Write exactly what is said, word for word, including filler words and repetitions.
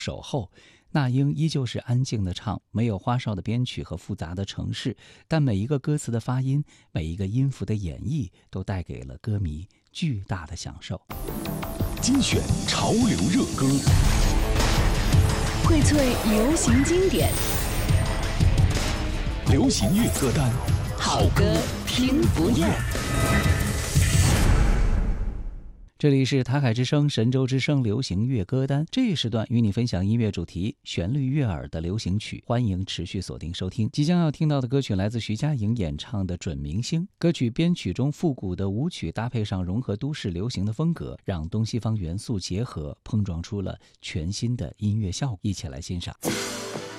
首后，那英依旧是安静的唱，没有花哨的编曲和复杂的程式，但每一个歌词的发音，每一个音符的演绎，都带给了歌迷巨大的享受。 精选潮流热歌， 荟萃流行经典， 流行乐歌单， 好歌听不厌。 这里是塔海之声神州之声流行乐歌单，这一时段与你分享音乐主题，旋律悦耳的流行曲，欢迎持续锁定收听。即将要听到的歌曲来自徐佳莹演唱的《准明星》，歌曲编曲中复古的舞曲搭配上融合都市流行的风格，让东西方元素结合，碰撞出了全新的音乐效果，一起来欣赏。